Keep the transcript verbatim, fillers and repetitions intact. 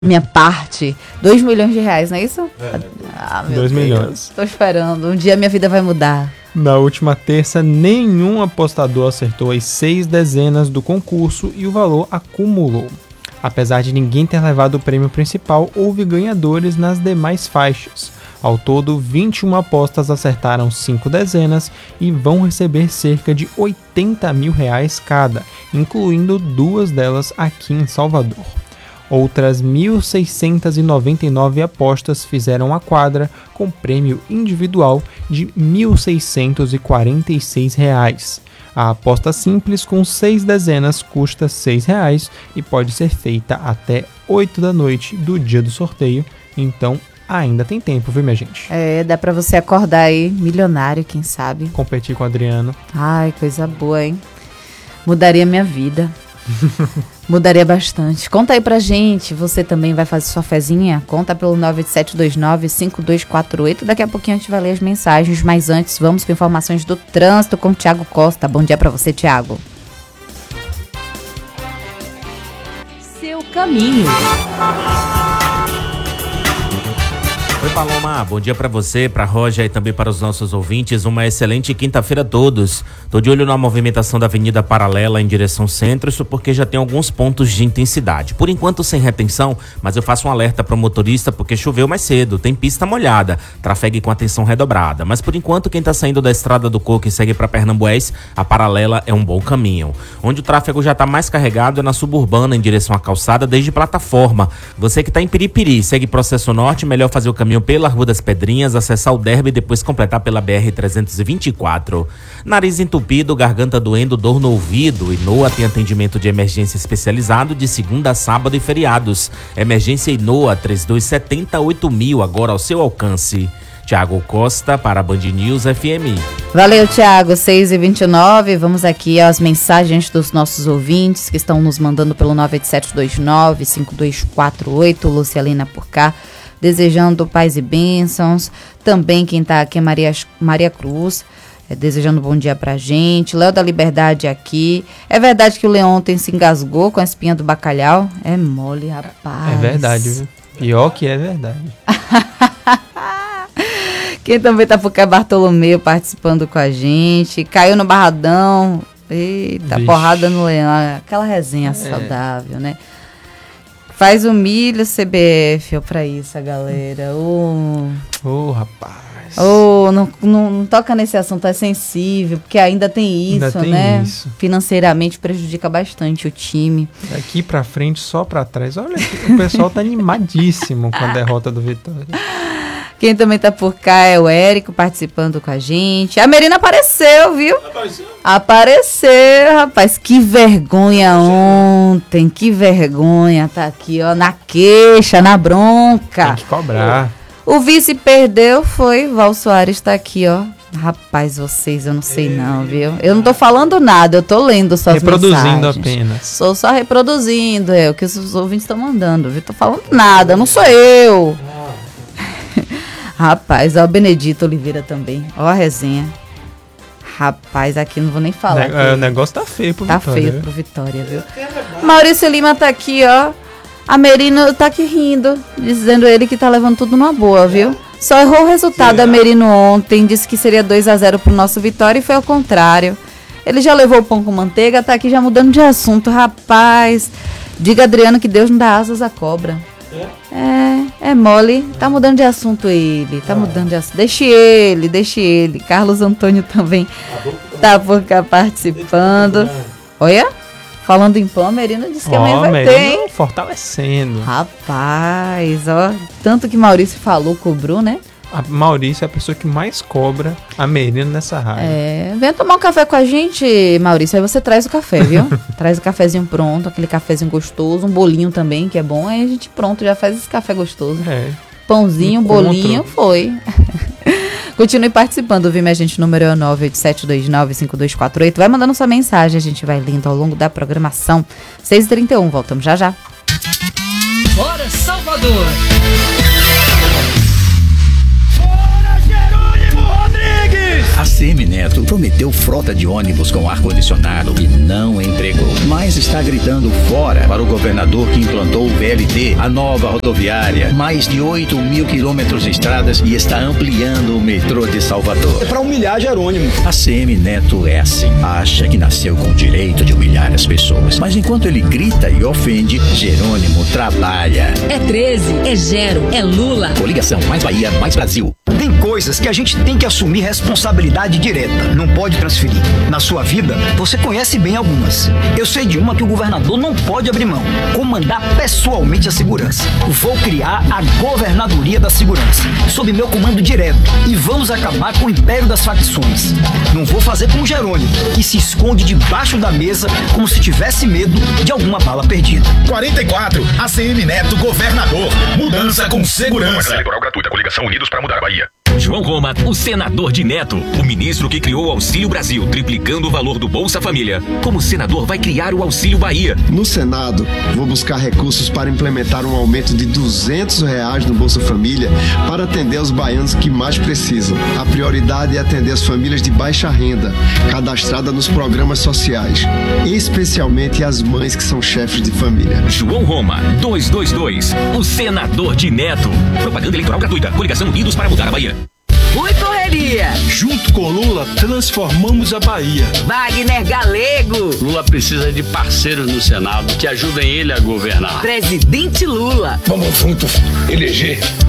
minha parte, dois milhões de reais, não é isso? É, ah, meu dois Deus. milhões. Tô esperando, um dia minha vida vai mudar. Na última terça, nenhum apostador acertou as seis dezenas do concurso e o valor acumulou. Apesar de ninguém ter levado o prêmio principal, houve ganhadores nas demais faixas. Ao todo, vinte e uma apostas acertaram cinco dezenas e vão receber cerca de oitenta mil reais cada, incluindo duas delas aqui em Salvador. Outras mil seiscentas e noventa e nove apostas fizeram a quadra, com prêmio individual de mil seiscentos e quarenta e seis reais. A aposta simples com seis dezenas custa seis reais e pode ser feita até oito da noite do dia do sorteio, então ainda tem tempo, viu, minha gente? É, dá pra você acordar aí, milionário, quem sabe. Competir com o Adriano. Ai, coisa boa, hein? Mudaria minha vida. Mudaria bastante. Conta aí pra gente, você também vai fazer sua fezinha? Conta pelo nove oito sete dois nove cinco dois quatro oito. Daqui a pouquinho a gente vai ler as mensagens, mas antes vamos com informações do trânsito com o Thiago Costa. Bom dia pra você, Thiago. Seu caminho. Oi, Paloma, bom dia pra você, pra Roja e também para os nossos ouvintes. Uma excelente quinta-feira a todos. Tô de olho na movimentação da Avenida Paralela em direção centro, isso porque já tem alguns pontos de intensidade. Por enquanto sem retenção, mas eu faço um alerta pro motorista porque choveu mais cedo, tem pista molhada, trafegue com atenção redobrada. Mas por enquanto quem tá saindo da Estrada do Coco e segue pra Pernambués, a Paralela é um bom caminho. Onde o tráfego já tá mais carregado é na Suburbana em direção à calçada desde plataforma. Você que tá em Piripiri, segue Processo Norte, melhor fazer o caminho pela Rua das Pedrinhas, acessar o Derby e depois completar pela B R trezentos e vinte e quatro. Nariz entupido, garganta doendo, dor no ouvido. Inoa tem atendimento de emergência especializado de segunda a sábado e feriados. Emergência Inoa três dois sete zero oito mil, agora ao seu alcance. Thiago Costa para a Band News F M. Valeu, Thiago, seis e vinte e nove. Vamos aqui às mensagens dos nossos ouvintes que estão nos mandando pelo nove oito sete dois nove cinco dois quatro oito. Lucialina por cá, desejando paz e bênçãos. Também quem tá aqui é Maria, Maria Cruz, é, desejando bom dia pra gente. Léo da Liberdade aqui. É verdade que o Leão ontem se engasgou com a espinha do bacalhau? É mole, rapaz. É verdade, viu? Pior que é verdade. Quem também tá por cá é Bartolomeu participando com a gente. Caiu no Barradão. Eita, Vixe. Porrada no Leão. Aquela resenha é. saudável, né? Faz o milho C B F, ó, pra isso, a galera. Ô, oh. oh, rapaz. Ô, oh, não, não, não toca nesse assunto, é sensível, porque ainda tem isso, ainda tem né? Isso. Financeiramente prejudica bastante o time. Daqui pra frente, só pra trás. Olha, o pessoal tá animadíssimo com a derrota do Vitória. Quem também tá por cá é o Érico, participando com a gente. A Merina apareceu, viu? Apareceu? Apareceu, rapaz. Que vergonha ontem, que vergonha. Tá aqui, ó, na queixa, na bronca. Tem que cobrar. O vice perdeu, foi. Val Soares tá aqui, ó. Rapaz, vocês, eu não sei não, viu? Eu não tô falando nada, eu tô lendo suas reproduzindo mensagens. apenas. Sou só reproduzindo, é o que os ouvintes estão mandando, viu? Tô falando nada, não sou eu. Rapaz, ó, o Benedito Oliveira também. Ó a resenha. Rapaz, aqui não vou nem falar. Ne- é, o negócio tá feio pro tá Vitória. Tá feio viu? pro Vitória, viu? Maurício Lima tá aqui, ó. A Merino tá aqui rindo, dizendo ele que tá levando tudo numa boa, viu? Só errou o resultado a Merino ontem, disse que seria dois a zero pro nosso Vitória e foi ao contrário. Ele já levou o pão com manteiga, tá aqui já mudando de assunto. Rapaz, diga Adriano que Deus não dá asas à cobra. É, é mole. Tá mudando de assunto ele. Tá mudando de assunto. Deixe ele, deixe ele. Carlos Antônio também tá por cá participando. Olha, falando em pão, a Merina disse que oh, amanhã vai Merina ter, hein? Fortalecendo. Rapaz, ó. Tanto que Maurício falou, cobrou, né? A Maurício é a pessoa que mais cobra a Merina nessa rádio. É, vem tomar um café com a gente, Maurício. Aí você traz o café, viu? Traz o cafezinho pronto, aquele cafezinho gostoso, um bolinho também, que é bom. Aí a gente pronto, já faz esse café gostoso. É. Pãozinho, Encontro. Bolinho, foi. Continue participando, viu, minha gente? O número é nove oito sete dois nove cinco dois quatro oito. Vai mandando sua mensagem, a gente vai lendo ao longo da programação. seis e trinta e um, voltamos já já. Bora, Salvador! Bora, Jerônimo Rodrigues! C M Neto prometeu frota de ônibus com ar-condicionado e não entregou. Mas está gritando fora para o governador que implantou o V L T, a nova rodoviária, mais de oito mil quilômetros de estradas e está ampliando o metrô de Salvador. É para humilhar Jerônimo. A C M Neto é assim. Acha que nasceu com o direito de humilhar as pessoas. Mas enquanto ele grita e ofende, Jerônimo trabalha. É treze, é Gero, é Lula. Coligação Mais Bahia, Mais Brasil. Tem coisas que a gente tem que assumir responsabilidade direta. Não pode transferir. Na sua vida, você conhece bem algumas. Eu sei de uma que o governador não pode abrir mão. Comandar pessoalmente a segurança. Vou criar a Governadoria da Segurança, sob meu comando direto. E vamos acabar com o império das facções. Não vou fazer como Jerônimo, que se esconde debaixo da mesa como se tivesse medo de alguma bala perdida. quarenta e quatro, A C M Neto, governador. Mudança com segurança. Eleitoral gratuita, coligação Unidos para mudar a Bahia. João Roma, o senador de Neto, o ministro que criou o Auxílio Brasil, triplicando o valor do Bolsa Família. Como senador, vai criar o Auxílio Bahia. No Senado, vou buscar recursos para implementar um aumento de duzentos reais no Bolsa Família para atender os baianos que mais precisam. A prioridade é atender as famílias de baixa renda, cadastradas nos programas sociais, especialmente as mães que são chefes de família. João Roma, duzentos e vinte e dois, o senador de Neto. Propaganda eleitoral gratuita, coligação Unidos para mudar a Bahia. Fui correria. Junto com Lula, transformamos a Bahia. Wagner Galego. Lula precisa de parceiros no Senado que ajudem ele a governar. Presidente Lula. Vamos juntos eleger